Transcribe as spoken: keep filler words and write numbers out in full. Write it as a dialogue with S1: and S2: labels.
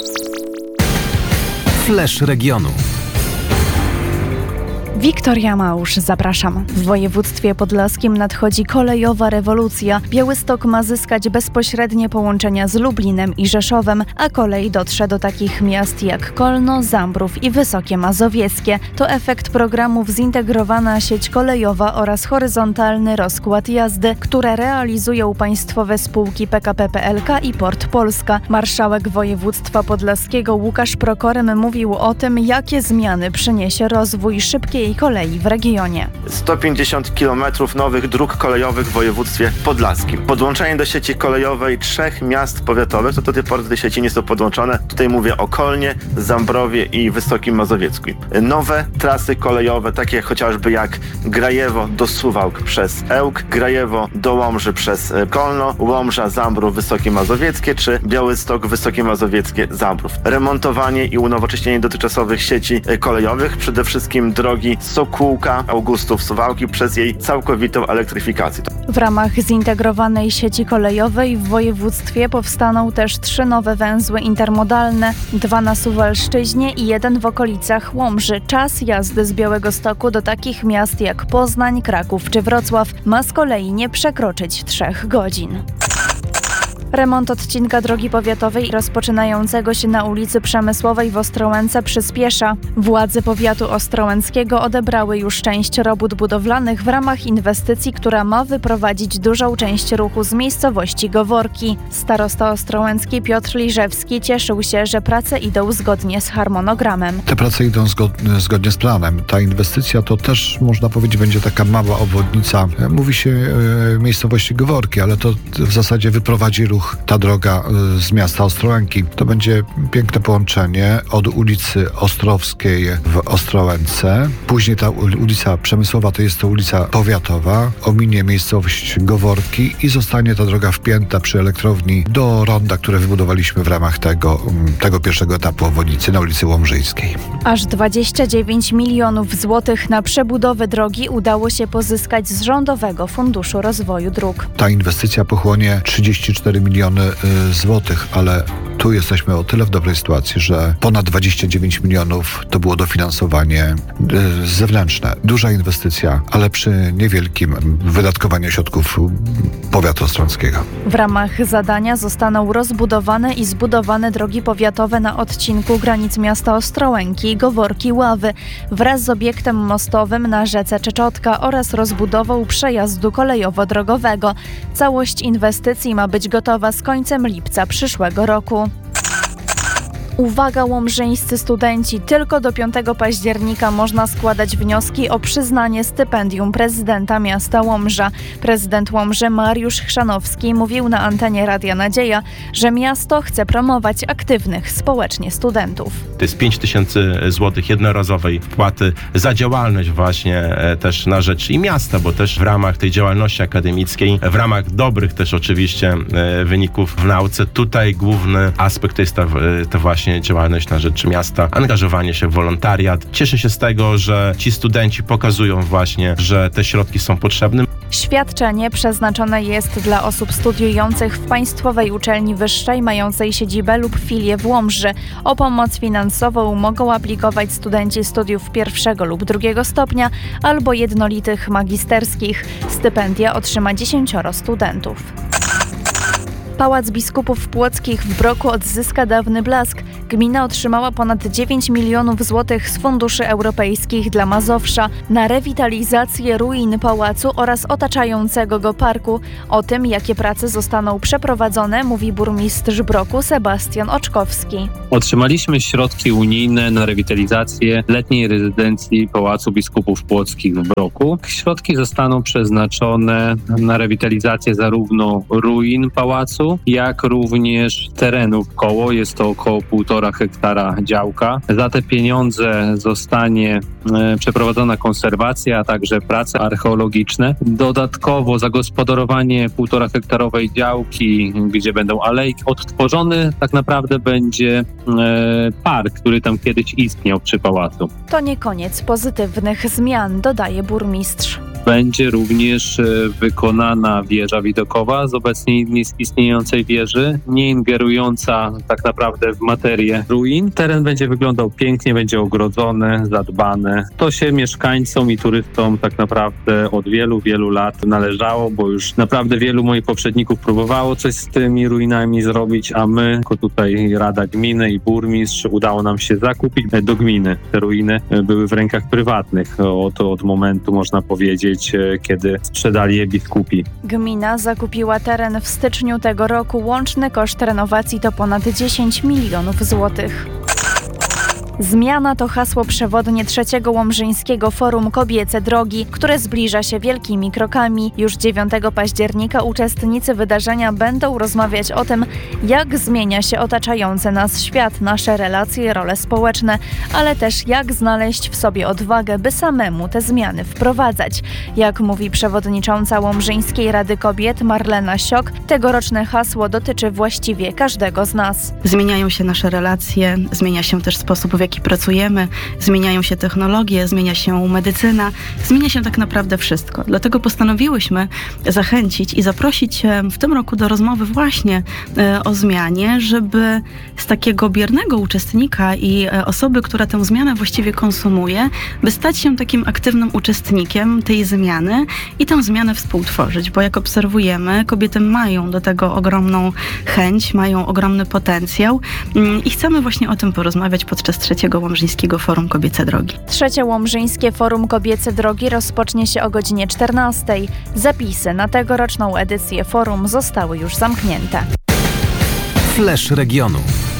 S1: Flash regionu.
S2: Wiktoria Małż, zapraszam. W województwie podlaskim nadchodzi kolejowa rewolucja. Białystok ma zyskać bezpośrednie połączenia z Lublinem i Rzeszowem, a kolej dotrze do takich miast jak Kolno, Zambrów i Wysokie Mazowieckie. To efekt programów Zintegrowana Sieć Kolejowa oraz Horyzontalny Rozkład Jazdy, które realizują państwowe spółki P K P P L K i Port Polska. Marszałek województwa podlaskiego Łukasz Prokorym mówił o tym, jakie zmiany przyniesie rozwój szybkiej kolei w regionie.
S3: sto pięćdziesiąt kilometrów nowych dróg kolejowych w województwie podlaskim. Podłączenie do sieci kolejowej trzech miast powiatowych, to do tej pory do tej sieci nie są podłączone. Tutaj mówię o Kolnie, Zambrowie i Wysokim Mazowiecku. Nowe trasy kolejowe, takie chociażby jak Grajewo do Suwałk przez Ełk, Grajewo do Łomży przez Kolno, Łomża, Zambrów, Wysokie Mazowieckie czy Białystok, Wysokie Mazowieckie, Zambrów. Remontowanie i unowocześnienie dotychczasowych sieci kolejowych, przede wszystkim drogi Sokółka, Augustów, Suwałki przez jej całkowitą elektryfikację.
S2: W ramach zintegrowanej sieci kolejowej w województwie powstaną też trzy nowe węzły intermodalne, dwa na Suwalszczyźnie i jeden w okolicach Łomży. Czas jazdy z Białegostoku do takich miast jak Poznań, Kraków czy Wrocław ma z kolei nie przekroczyć trzech godzin. Remont odcinka drogi powiatowej rozpoczynającego się na ulicy Przemysłowej w Ostrołęce przyspiesza. Władze powiatu ostrołęckiego odebrały już część robót budowlanych w ramach inwestycji, która ma wyprowadzić dużą część ruchu z miejscowości Goworki. Starosta ostrołęcki Piotr Liżewski cieszył się, że prace idą zgodnie z harmonogramem.
S4: Te prace idą zgodnie, zgodnie z planem. Ta inwestycja to też, można powiedzieć, będzie taka mała obwodnica. Mówi się e, miejscowości Goworki, ale to w zasadzie wyprowadzi ruch ta droga z miasta Ostrołęki. To będzie piękne połączenie od ulicy Ostrowskiej w Ostrołęce. Później ta ulica Przemysłowa to jest to ulica powiatowa, ominie miejscowość Goworki i zostanie ta droga wpięta przy elektrowni do ronda, które wybudowaliśmy w ramach tego, tego pierwszego etapu obwodnicy na ulicy Łomżyjskiej.
S2: Aż dwadzieścia dziewięć milionów złotych na przebudowę drogi udało się pozyskać z Rządowego Funduszu Rozwoju Dróg.
S4: Ta inwestycja pochłonie trzydzieści cztery miliony złotych, ale tu jesteśmy o tyle w dobrej sytuacji, że ponad dwadzieścia dziewięć milionów to było dofinansowanie zewnętrzne. Duża inwestycja, ale przy niewielkim wydatkowaniu środków powiatu ostrołęckiego.
S2: W ramach zadania zostaną rozbudowane i zbudowane drogi powiatowe na odcinku granic miasta Ostrołęki, Goworki, Ławy wraz z obiektem mostowym na rzece Czeczotka oraz rozbudową przejazdu kolejowo-drogowego. Całość inwestycji ma być gotowa z końcem lipca przyszłego roku. Uwaga, łomżyńscy studenci! Tylko do piątego października można składać wnioski o przyznanie stypendium prezydenta miasta Łomża. Prezydent Łomży Mariusz Chrzanowski mówił na antenie Radia Nadzieja, że miasto chce promować aktywnych społecznie studentów.
S5: To jest pięć tysięcy złotych jednorazowej wpłaty za działalność właśnie e, też na rzecz i miasta, bo też w ramach tej działalności akademickiej, w ramach dobrych też oczywiście e, wyników w nauce, tutaj główny aspekt to jest ta, ta właśnie działalność na rzecz miasta, angażowanie się w wolontariat. Cieszę się z tego, że ci studenci pokazują właśnie, że te środki są potrzebne.
S2: Świadczenie przeznaczone jest dla osób studiujących w Państwowej Uczelni Wyższej mającej siedzibę lub filię w Łomży. O pomoc finansową mogą aplikować studenci studiów pierwszego lub drugiego stopnia albo jednolitych magisterskich. Stypendia otrzyma dziesięcioro studentów. Pałac Biskupów Płockich w Broku odzyska dawny blask. Gmina otrzymała ponad dziewięć milionów złotych z funduszy europejskich dla Mazowsza na rewitalizację ruin pałacu oraz otaczającego go parku. O tym, jakie prace zostaną przeprowadzone, mówi burmistrz Broku Sebastian Oczkowski.
S6: Otrzymaliśmy środki unijne na rewitalizację letniej rezydencji Pałacu Biskupów Płockich w Broku. Środki zostaną przeznaczone na rewitalizację zarówno ruin pałacu, jak również terenów koło. Jest to około półtora hektara działka. Za te pieniądze zostanie e, przeprowadzona konserwacja, a także prace archeologiczne. Dodatkowo zagospodarowanie półtora hektarowej działki, gdzie będą alejki. Odtworzony tak naprawdę będzie e, park, który tam kiedyś istniał przy pałacu.
S2: To nie koniec pozytywnych zmian, dodaje burmistrz.
S6: Będzie również e, wykonana wieża widokowa z obecnie istniejącej wieży, nie ingerująca tak naprawdę w materię ruin. Teren będzie wyglądał pięknie, będzie ogrodzony, zadbany. To się mieszkańcom i turystom tak naprawdę od wielu, wielu lat należało, bo już naprawdę wielu moich poprzedników próbowało coś z tymi ruinami zrobić, a my, jako tutaj Rada Gminy i burmistrz, udało nam się zakupić do gminy. Te ruiny były w rękach prywatnych od, od momentu, można powiedzieć, kiedy sprzedali je biskupi.
S2: Gmina zakupiła teren w styczniu tego roku. Łączny koszt renowacji to ponad dziesięć milionów złotych. Zmiana to hasło przewodnie trzeciego Łomżyńskiego Forum Kobiece Drogi, które zbliża się wielkimi krokami. Już dziewiątego października uczestnicy wydarzenia będą rozmawiać o tym, jak zmienia się otaczający nas świat, nasze relacje i role społeczne, ale też jak znaleźć w sobie odwagę, by samemu te zmiany wprowadzać. Jak mówi przewodnicząca Łomżyńskiej Rady Kobiet Marlena Siok, tegoroczne hasło dotyczy właściwie każdego z nas.
S7: Zmieniają się nasze relacje, zmienia się też sposób, w jaki pracujemy, zmieniają się technologie, zmienia się medycyna, zmienia się tak naprawdę wszystko. Dlatego postanowiłyśmy zachęcić i zaprosić w tym roku do rozmowy właśnie o zmianie, żeby z takiego biernego uczestnika i osoby, która tę zmianę właściwie konsumuje, by stać się takim aktywnym uczestnikiem tej zmiany i tę zmianę współtworzyć, bo jak obserwujemy, kobiety mają do tego ogromną chęć, mają ogromny potencjał i chcemy właśnie o tym porozmawiać podczas trzeciego Łomżyńskiego Forum Kobiece Drogi.
S2: Trzecie Łomżyńskie Forum Kobiece Drogi rozpocznie się o godzinie czternastej. Zapisy na tegoroczną edycję forum zostały już zamknięte.
S1: Flash regionu.